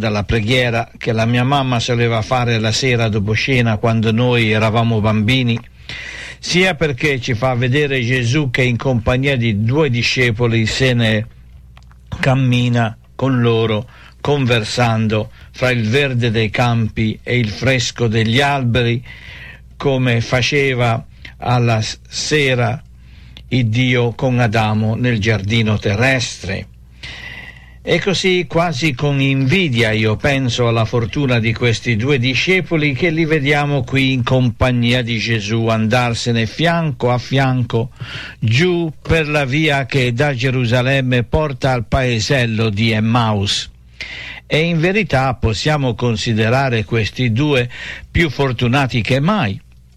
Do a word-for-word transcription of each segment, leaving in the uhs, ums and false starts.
dalla preghiera che la mia mamma soleva fare la sera dopo cena quando noi eravamo bambini, sia perché ci fa vedere Gesù che in compagnia di due discepoli se ne cammina con loro, conversando fra il verde dei campi e il fresco degli alberi, come faceva alla sera il Dio con Adamo nel giardino terrestre. E così, quasi con invidia, io penso alla fortuna di questi due discepoli che li vediamo qui in compagnia di Gesù andarsene fianco a fianco giù per la via che da Gerusalemme porta al paesello di Emmaus. E in verità possiamo considerare questi due più fortunati che mai.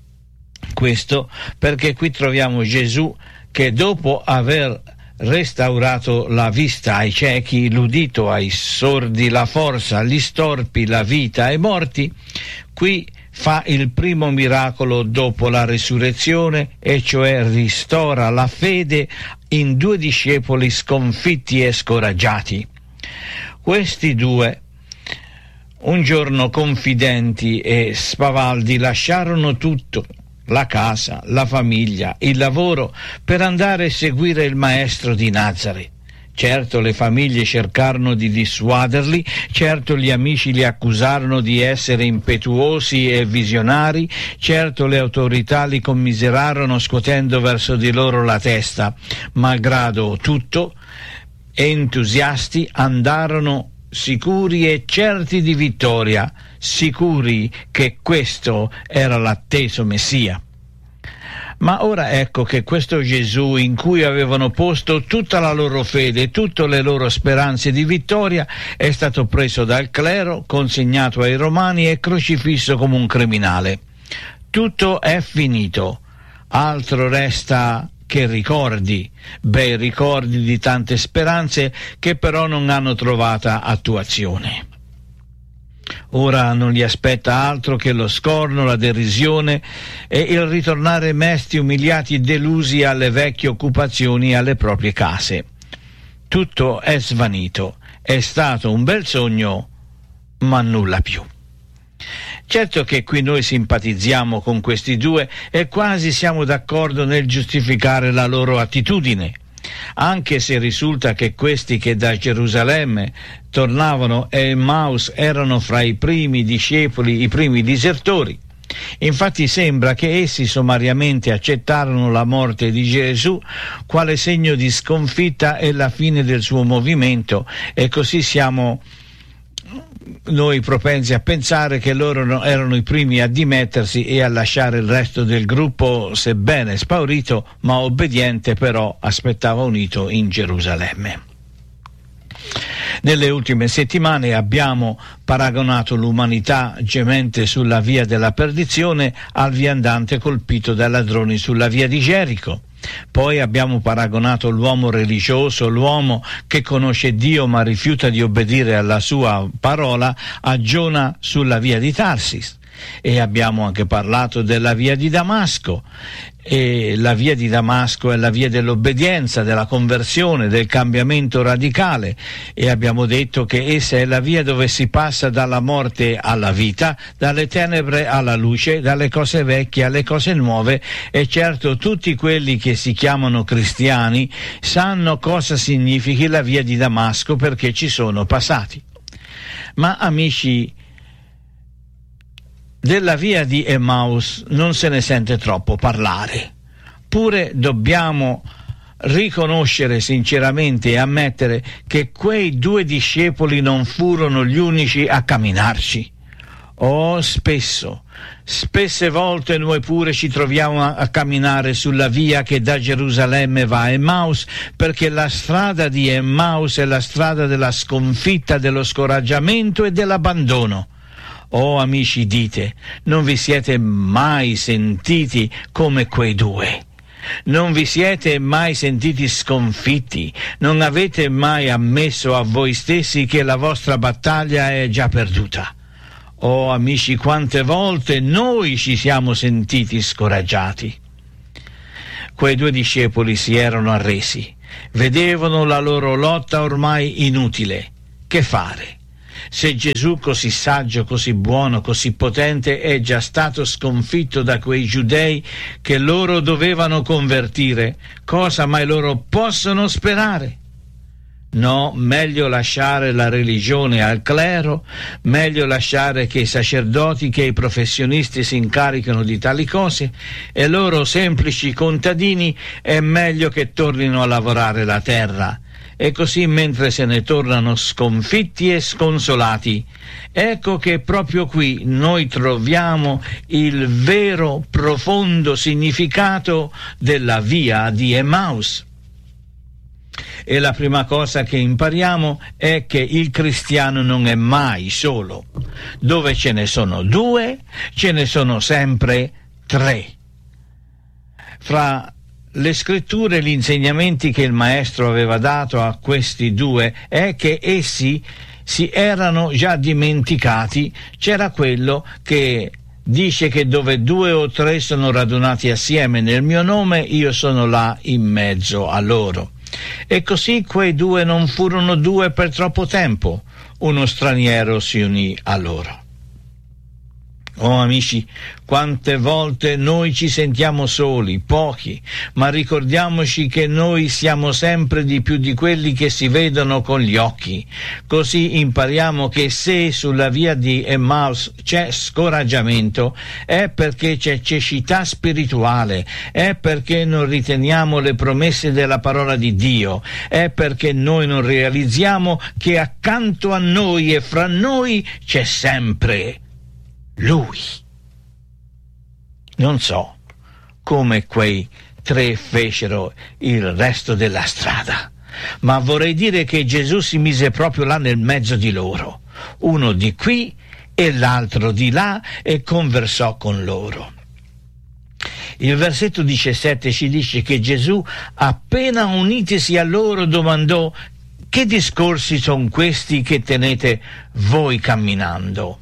Questo perché qui troviamo Gesù che, dopo aver restaurato la vista ai ciechi, l'udito ai sordi, la forza agli storpi, la vita ai morti, qui fa il primo miracolo dopo la risurrezione, e cioè ristora la fede in due discepoli sconfitti e scoraggiati. Questi due, un giorno confidenti e spavaldi, lasciarono tutto, la casa, la famiglia, il lavoro, per andare a seguire il maestro di Nazaret. Certo, le famiglie cercarono di dissuaderli, certo gli amici li accusarono di essere impetuosi e visionari, certo le autorità li commiserarono scuotendo verso di loro la testa. Malgrado tutto, entusiasti andarono sicuri e certi di vittoria, sicuri che questo era l'atteso Messia. Ma ora ecco che questo Gesù, in cui avevano posto tutta la loro fede, tutte le loro speranze di vittoria, è stato preso dal clero, consegnato ai Romani e crocifisso come un criminale. Tutto è finito, altro resta che ricordi, bei ricordi di tante speranze che però non hanno trovata attuazione. Ora non li aspetta altro che lo scorno, la derisione e il ritornare mesti, umiliati e delusi alle vecchie occupazioni e alle proprie case. Tutto è svanito, è stato un bel sogno, ma nulla più. Certo che qui noi simpatizziamo con questi due e quasi siamo d'accordo nel giustificare la loro attitudine, anche se risulta che questi che da Gerusalemme tornavano a Emmaus erano fra i primi discepoli, i primi disertori. Infatti sembra che essi sommariamente accettarono la morte di Gesù quale segno di sconfitta e la fine del suo movimento, e così siamo noi propensi a pensare che loro erano i primi a dimettersi e a lasciare il resto del gruppo, sebbene spaurito ma obbediente, però aspettava unito in Gerusalemme. Nelle ultime settimane abbiamo paragonato l'umanità gemente sulla via della perdizione al viandante colpito dai ladroni sulla via di Gerico. Poi abbiamo paragonato l'uomo religioso, l'uomo che conosce Dio ma rifiuta di obbedire alla sua parola, a Giona sulla via di Tarsis. E abbiamo anche parlato della via di Damasco. E la via di Damasco è la via dell'obbedienza, della conversione, del cambiamento radicale, e abbiamo detto che essa è la via dove si passa dalla morte alla vita, dalle tenebre alla luce, dalle cose vecchie alle cose nuove. E certo tutti quelli che si chiamano cristiani sanno cosa significhi la via di Damasco, perché ci sono passati. Ma amici, della via di Emmaus non se ne sente troppo parlare. Pure dobbiamo riconoscere sinceramente e ammettere che quei due discepoli non furono gli unici a camminarci. Oh, spesso, spesse volte noi pure ci troviamo a, a camminare sulla via che da Gerusalemme va a Emmaus, perché la strada di Emmaus è la strada della sconfitta, dello scoraggiamento e dell'abbandono. Oh amici, dite, non vi siete mai sentiti come quei due? Non vi siete mai sentiti sconfitti? Non avete mai ammesso a voi stessi che la vostra battaglia è già perduta? Oh amici, quante volte noi ci siamo sentiti scoraggiati? Quei due discepoli si erano arresi, vedevano la loro lotta ormai inutile. Che fare? se Gesù così saggio, così buono, così potente è già stato sconfitto da quei giudei che loro dovevano convertire, cosa mai loro possono sperare? No, meglio lasciare la religione al clero, meglio lasciare che i sacerdoti, che i professionisti si incaricano di tali cose e loro semplici contadini è meglio che tornino a lavorare la terra. E così mentre se ne tornano sconfitti e sconsolati. Ecco che proprio qui noi troviamo il vero profondo significato della via di Emmaus. E la prima cosa che impariamo è che il cristiano non è mai solo. Dove ce ne sono due, ce ne sono sempre tre. Fra le scritture e gli insegnamenti che il maestro aveva dato a questi due è che essi si erano già dimenticati. C'era quello che dice che dove due o tre sono radunati assieme nel mio nome, io sono là in mezzo a loro. E così quei due non furono due per troppo tempo. Uno straniero si unì a loro. Oh amici, quante volte noi ci sentiamo soli, pochi, ma ricordiamoci che noi siamo sempre di più di quelli che si vedono con gli occhi. Così impariamo che se sulla via di Emmaus c'è scoraggiamento, è perché c'è cecità spirituale, è perché non riteniamo le promesse della parola di Dio, è perché noi non realizziamo che accanto a noi e fra noi c'è sempre Lui. Non so come quei tre fecero il resto della strada, ma vorrei dire che Gesù si mise proprio là nel mezzo di loro, uno di qui e l'altro di là, e conversò con loro. Il versetto diciassette ci dice che Gesù, appena unitisi a loro, domandò: che discorsi sono questi che tenete voi camminando?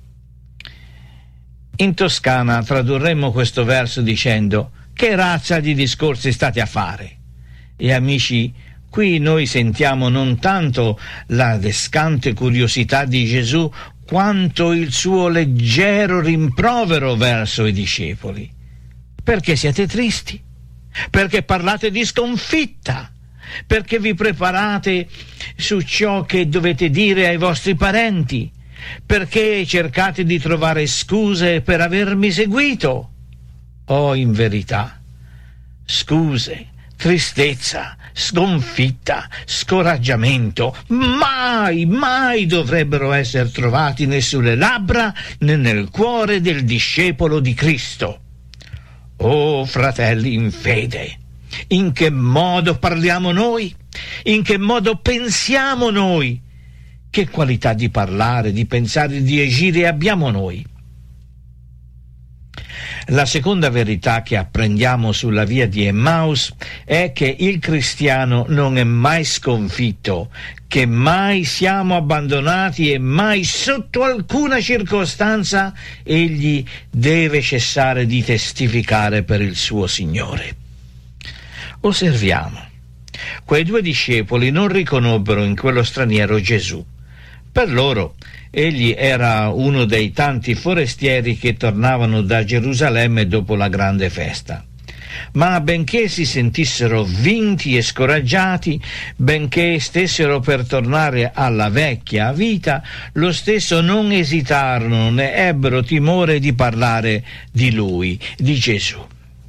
In Toscana tradurremmo questo verso dicendo: che razza di discorsi state a fare? E amici, qui noi sentiamo non tanto la descante curiosità di Gesù quanto il suo leggero rimprovero verso i discepoli. Perché siete tristi? Perché parlate di sconfitta? Perché vi preparate su ciò che dovete dire ai vostri parenti? Perché cercate di trovare scuse per avermi seguito? Oh, in verità, scuse, tristezza, sconfitta, scoraggiamento mai, mai dovrebbero essere trovati né sulle labbra né nel cuore del discepolo di Cristo. Oh, fratelli in fede, in che modo parliamo noi? In che modo pensiamo noi? Che qualità di parlare, di pensare, di agire abbiamo noi? La seconda verità che apprendiamo sulla via di Emmaus è che il cristiano non è mai sconfitto, che mai siamo abbandonati e mai sotto alcuna circostanza egli deve cessare di testificare per il suo Signore. Osserviamo. Quei due discepoli non riconobbero in quello straniero Gesù. Per loro egli era uno dei tanti forestieri che tornavano da Gerusalemme dopo la grande festa. Ma benché si sentissero vinti e scoraggiati, benché stessero per tornare alla vecchia vita, lo stesso non esitarono né ebbero timore di parlare di lui, di Gesù.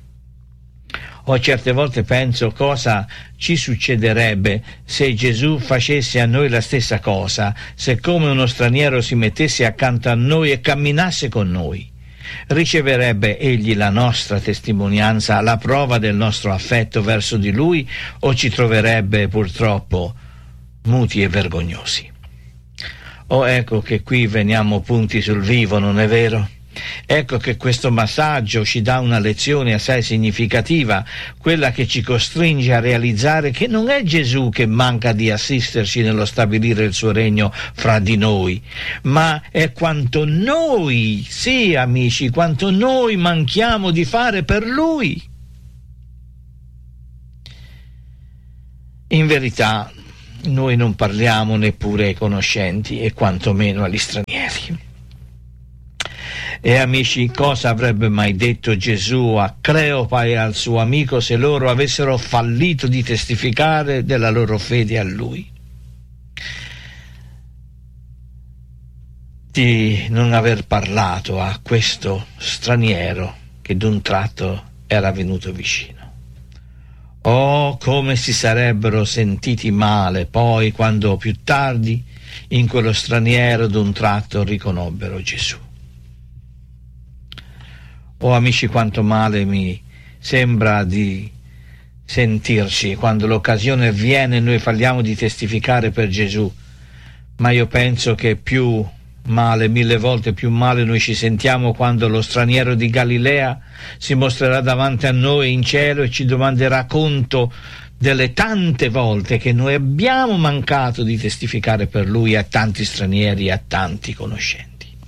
O certe volte penso cosa ci succederebbe se Gesù facesse a noi la stessa cosa, se come uno straniero si mettesse accanto a noi e camminasse con noi. Riceverebbe egli la nostra testimonianza, la prova del nostro affetto verso di lui, o ci troverebbe purtroppo muti e vergognosi? Oh, ecco che qui veniamo punti sul vivo, non è vero? Ecco che questo massaggio ci dà una lezione assai significativa, quella che ci costringe a realizzare che non è Gesù che manca di assisterci nello stabilire il suo regno fra di noi, ma è quanto noi, sì amici, quanto noi manchiamo di fare per Lui. In verità, noi non parliamo neppure ai conoscenti e quantomeno agli stranieri. E amici, cosa avrebbe mai detto Gesù a Cleopa e al suo amico se loro avessero fallito di testificare della loro fede a lui? Di non aver parlato a questo straniero che d'un tratto era venuto vicino. Oh, come si sarebbero sentiti male poi quando più tardi in quello straniero d'un tratto riconobbero Gesù. Oh amici, quanto male mi sembra di sentirci quando l'occasione viene e noi falliamo di testificare per Gesù, ma io penso che più male, mille volte più male noi ci sentiamo quando lo straniero di Galilea si mostrerà davanti a noi in cielo e ci domanderà conto delle tante volte che noi abbiamo mancato di testificare per lui a tanti stranieri e a tanti conoscenti.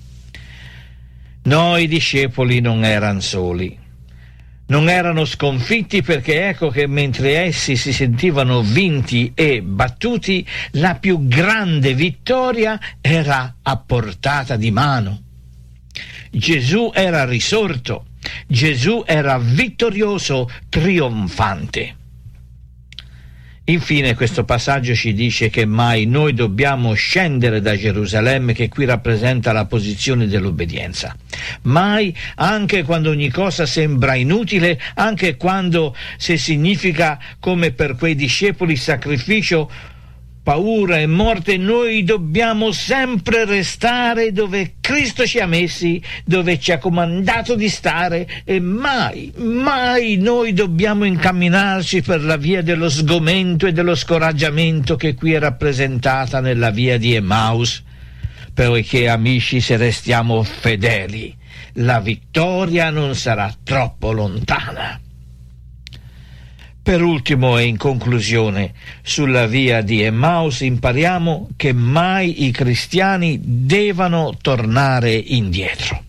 No, i discepoli non erano soli, non erano sconfitti, perché ecco che mentre essi si sentivano vinti e battuti, la più grande vittoria era a portata di mano. Gesù era risorto, Gesù era vittorioso, trionfante. Infine questo passaggio ci dice che mai noi dobbiamo scendere da Gerusalemme, che qui rappresenta la posizione dell'obbedienza. Mai, anche quando ogni cosa sembra inutile, anche quando se significa, come per quei discepoli, sacrificio, paura e morte, noi dobbiamo sempre restare dove Cristo ci ha messi, dove ci ha comandato di stare, e mai, mai noi dobbiamo incamminarci per la via dello sgomento e dello scoraggiamento che qui è rappresentata nella via di Emmaus, poiché amici, se restiamo fedeli, la vittoria non sarà troppo lontana. Per ultimo e in conclusione, sulla via di Emmaus impariamo che mai i cristiani devono tornare indietro.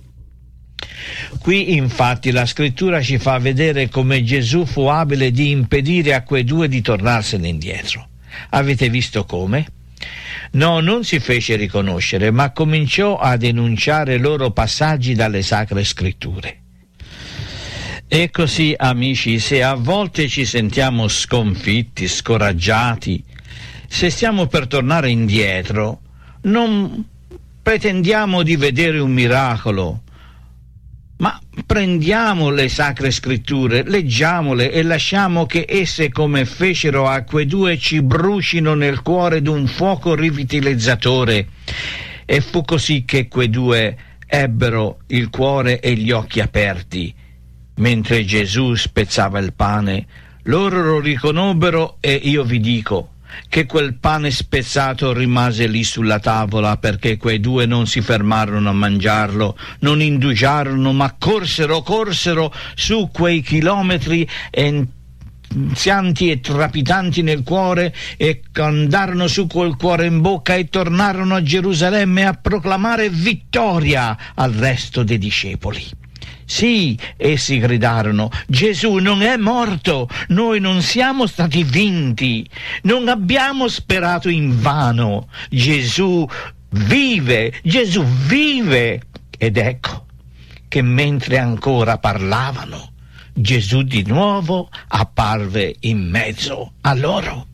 Qui infatti la scrittura ci fa vedere come Gesù fu abile di impedire a quei due di tornarsene indietro. Avete visto come? No, non si fece riconoscere, ma cominciò a denunciare loro passaggi dalle sacre scritture. E così, amici, se a volte ci sentiamo sconfitti, scoraggiati, se stiamo per tornare indietro, non pretendiamo di vedere un miracolo, ma prendiamo le sacre scritture, leggiamole e lasciamo che esse, come fecero a quei due, ci brucino nel cuore d'un fuoco rivitalizzatore. E fu così che quei due ebbero il cuore e gli occhi aperti. Mentre Gesù spezzava il pane, loro lo riconobbero, e io vi dico che quel pane spezzato rimase lì sulla tavola, perché quei due non si fermarono a mangiarlo, non indugiarono, ma corsero, corsero su quei chilometri enzianti e trapitanti nel cuore, e andarono su col cuore in bocca e tornarono a Gerusalemme a proclamare vittoria al resto dei discepoli. Sì, essi gridarono: Gesù non è morto, noi non siamo stati vinti, non abbiamo sperato invano, Gesù vive, Gesù vive. Ed ecco che mentre ancora parlavano, Gesù di nuovo apparve in mezzo a loro.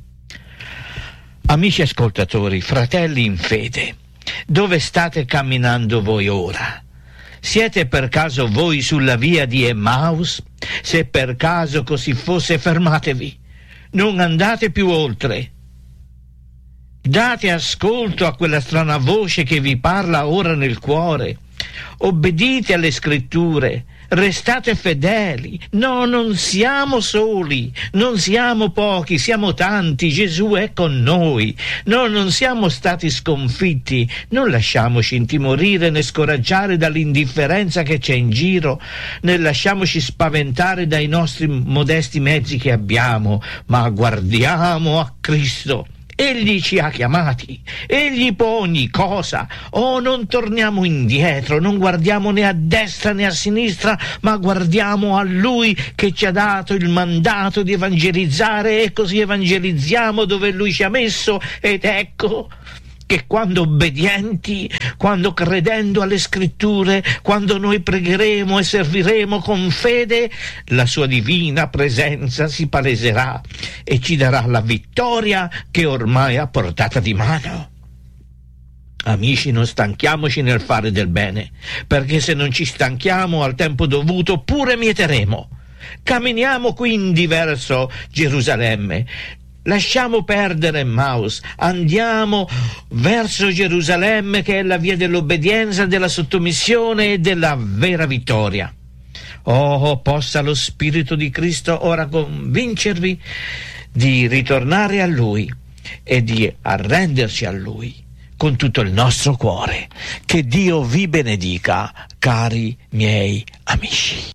Amici ascoltatori, fratelli in fede, dove state camminando voi ora? Siete per caso voi sulla via di Emmaus? Se per caso così fosse, fermatevi, non andate più oltre. Date ascolto a quella strana voce che vi parla ora nel cuore. Obbedite alle scritture, restate fedeli. No, non siamo soli, non siamo pochi, siamo tanti, Gesù è con noi. No, non siamo stati sconfitti, non lasciamoci intimorire né scoraggiare dall'indifferenza che c'è in giro, né lasciamoci spaventare dai nostri modesti mezzi che abbiamo, ma guardiamo a Cristo Egli ci ha chiamati, Egli può ogni cosa. Oh, non torniamo indietro, non guardiamo né a destra né a sinistra, ma guardiamo a Lui che ci ha dato il mandato di evangelizzare, e così evangelizziamo dove Lui ci ha messo. Ed ecco che quando obbedienti, quando credendo alle scritture, quando noi pregheremo e serviremo con fede, la sua divina presenza si paleserà e ci darà la vittoria che ormai è a portata di mano. Amici, non stanchiamoci nel fare del bene, perché se non ci stanchiamo al tempo dovuto pure mieteremo. Camminiamo quindi verso Gerusalemme. Lasciamo perdere Emmaus, andiamo verso Gerusalemme, che è la via dell'obbedienza, della sottomissione e della vera vittoria. Oh, possa lo Spirito di Cristo ora convincervi di ritornare a Lui e di arrenderci a Lui con tutto il nostro cuore. Che Dio vi benedica, cari miei amici.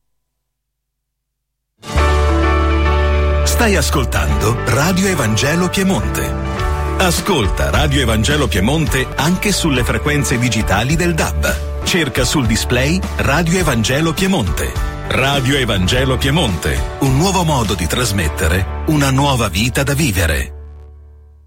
Stai ascoltando Radio Evangelo Piemonte. Ascolta Radio Evangelo Piemonte anche sulle frequenze digitali del D A B. Cerca sul display Radio Evangelo Piemonte. Radio Evangelo Piemonte, un nuovo modo di trasmettere una nuova vita da vivere.